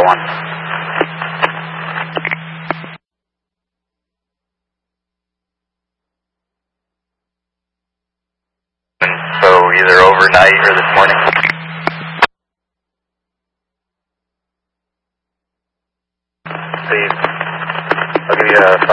1. So either overnight or this morning. Please, I'll give you a